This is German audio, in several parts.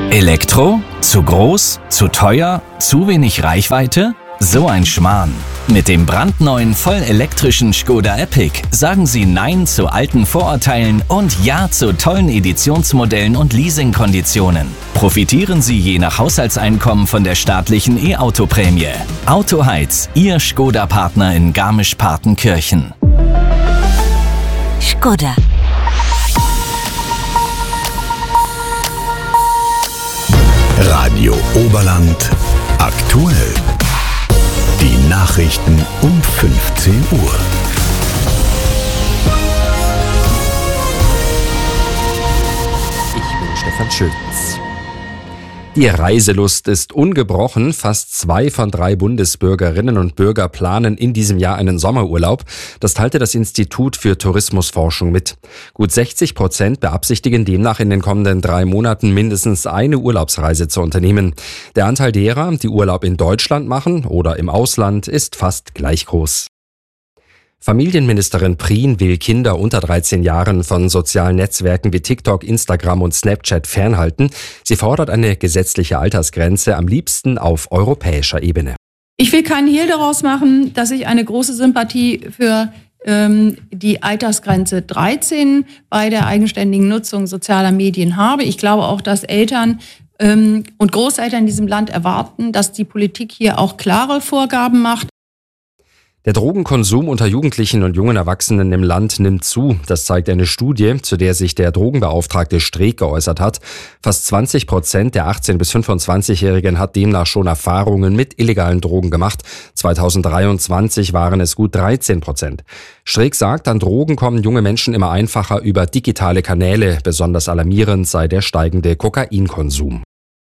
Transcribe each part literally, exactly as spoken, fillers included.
Elektro? Zu groß? Zu teuer? Zu wenig Reichweite? So ein Schmarrn. Mit dem brandneuen vollelektrischen Škoda Epiq sagen Sie Nein zu alten Vorurteilen und Ja zu tollen Editionsmodellen und Leasingkonditionen. Profitieren Sie je nach Haushaltseinkommen von der staatlichen E-Auto-Prämie. Autoheiz, Ihr Škoda-Partner in Garmisch-Partenkirchen. Škoda. Radio Oberland aktuell. Die Nachrichten um fünfzehn Uhr. Ich bin Stefan Schütz. Die Reiselust ist ungebrochen. Fast zwei von drei Bundesbürgerinnen und Bürger planen in diesem Jahr einen Sommerurlaub. Das teilte das Institut für Tourismusforschung mit. Gut sechzig Prozent beabsichtigen demnach in den kommenden drei Monaten mindestens eine Urlaubsreise zu unternehmen. Der Anteil derer, die Urlaub in Deutschland machen oder im Ausland, ist fast gleich groß. Familienministerin Prien will Kinder unter dreizehn Jahren von sozialen Netzwerken wie TikTok, Instagram und Snapchat fernhalten. Sie fordert eine gesetzliche Altersgrenze, am liebsten auf europäischer Ebene. Ich will keinen Hehl daraus machen, dass ich eine große Sympathie für ähm, die Altersgrenze dreizehn bei der eigenständigen Nutzung sozialer Medien habe. Ich glaube auch, dass Eltern ähm, und Großeltern in diesem Land erwarten, dass die Politik hier auch klare Vorgaben macht. Der Drogenkonsum unter Jugendlichen und jungen Erwachsenen im Land nimmt zu. Das zeigt eine Studie, zu der sich der Drogenbeauftragte Streeck geäußert hat. Fast zwanzig Prozent der achtzehn- bis fünfundzwanzigjährigen hat demnach schon Erfahrungen mit illegalen Drogen gemacht. zweitausenddreiundzwanzig waren es gut dreizehn Prozent. Streeck sagt, an Drogen kommen junge Menschen immer einfacher über digitale Kanäle. Besonders alarmierend sei der steigende Kokainkonsum.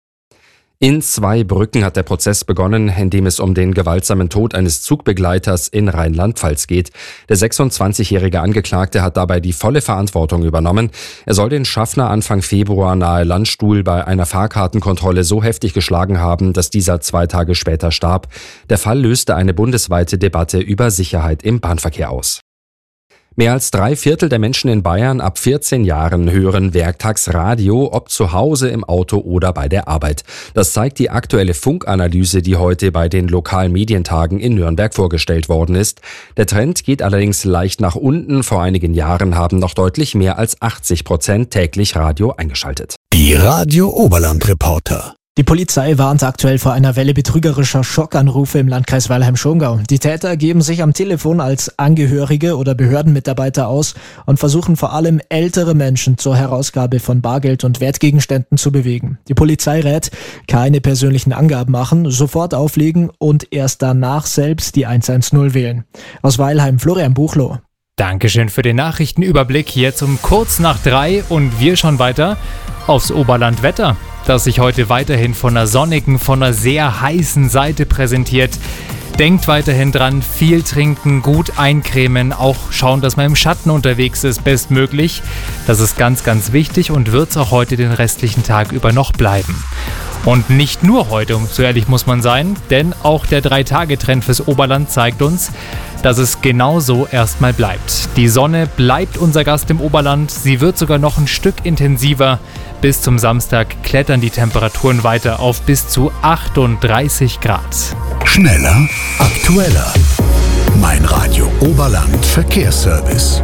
In Zweibrücken hat der Prozess begonnen, in dem es um den gewaltsamen Tod eines Zugbegleiters in Rheinland-Pfalz geht. Der sechsundzwanzigjährige Angeklagte hat dabei die volle Verantwortung übernommen. Er soll den Schaffner Anfang Februar nahe Landstuhl bei einer Fahrkartenkontrolle so heftig geschlagen haben, dass dieser zwei Tage später starb. Der Fall löste eine bundesweite Debatte über Sicherheit im Bahnverkehr aus. Mehr als drei Viertel der Menschen in Bayern ab vierzehn Jahren hören werktags Radio, ob zu Hause, im Auto oder bei der Arbeit. Das zeigt die aktuelle Funkanalyse, die heute bei den lokalen Medientagen in Nürnberg vorgestellt worden ist. Der Trend geht allerdings leicht nach unten. Vor einigen Jahren haben noch deutlich mehr als achtzig Prozent täglich Radio eingeschaltet. Die Radio Oberland Reporter. Die Polizei warnt aktuell vor einer Welle betrügerischer Schockanrufe im Landkreis Weilheim-Schongau. Die Täter geben sich am Telefon als Angehörige oder Behördenmitarbeiter aus und versuchen vor allem ältere Menschen zur Herausgabe von Bargeld und Wertgegenständen zu bewegen. Die Polizei rät, keine persönlichen Angaben machen, sofort auflegen und erst danach selbst die eins eins null wählen. Aus Weilheim, Florian Buchloh. Dankeschön für den Nachrichtenüberblick. Jetzt um kurz nach drei und wir schauen weiter aufs Oberlandwetter, das sich heute weiterhin von einer sonnigen, von einer sehr heißen Seite präsentiert. Denkt weiterhin dran, viel trinken, gut eincremen, auch schauen, dass man im Schatten unterwegs ist, bestmöglich. Das ist ganz, ganz wichtig und wird es auch heute den restlichen Tag über noch bleiben. Und nicht nur heute, um so ehrlich muss man sein, denn auch der drei-Tage-Trend fürs Oberland zeigt uns, dass es genau so erstmal bleibt. Die Sonne bleibt unser Gast im Oberland, sie wird sogar noch ein Stück intensiver. Bis zum Samstag klettern die Temperaturen weiter auf bis zu achtunddreißig Grad. Schneller, aktueller. Mein Radio Oberland Verkehrsservice.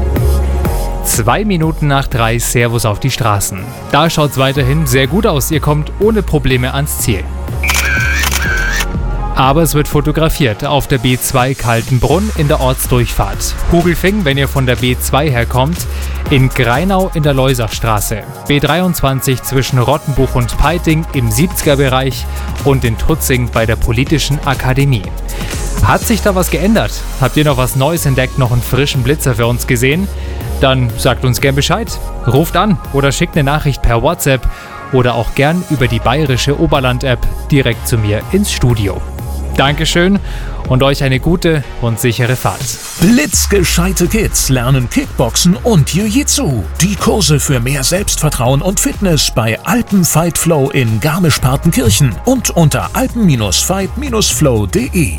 Zwei Minuten nach drei, Servus auf die Straßen. Da schaut's weiterhin sehr gut aus, ihr kommt ohne Probleme ans Ziel. Aber es wird fotografiert auf der B zwei Kaltenbrunn in der Ortsdurchfahrt. Hugelfing, wenn ihr von der B zwei herkommt, in Greinau in der Leusachstraße, B dreiundzwanzig zwischen Rottenbuch und Peiting im siebziger-Bereich und in Tutzing bei der Politischen Akademie. Hat sich da was geändert? Habt ihr noch was Neues entdeckt, noch einen frischen Blitzer für uns gesehen? Dann sagt uns gern Bescheid. Ruft an oder schickt eine Nachricht per WhatsApp oder auch gern über die bayerische Oberland-App direkt zu mir ins Studio. Dankeschön und euch eine gute und sichere Fahrt. Blitzgescheite Kids lernen Kickboxen und Jiu-Jitsu. Die Kurse für mehr Selbstvertrauen und Fitness bei Alpenfight Flow in Garmisch-Partenkirchen und unter alpen Fight Flow punkt de.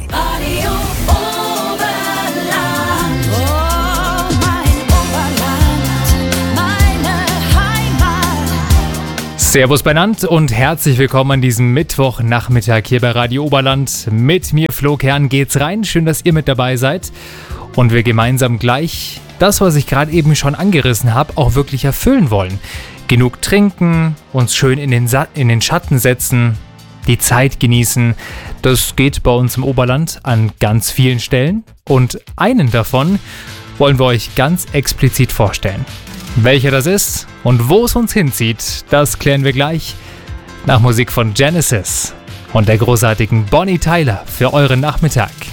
Servus benannt und herzlich willkommen an diesem Mittwochnachmittag hier bei Radio Oberland. Mit mir, Flo Kern, geht's rein. Schön, dass ihr mit dabei seid und wir gemeinsam gleich das, was ich gerade eben schon angerissen habe, auch wirklich erfüllen wollen. Genug trinken, uns schön in den, Sa- in den Schatten setzen, die Zeit genießen. Das geht bei uns im Oberland an ganz vielen Stellen und einen davon wollen wir euch ganz explizit vorstellen. Welcher das ist und wo es uns hinzieht, das klären wir gleich nach Musik von Genesis und der großartigen Bonnie Tyler für euren Nachmittag.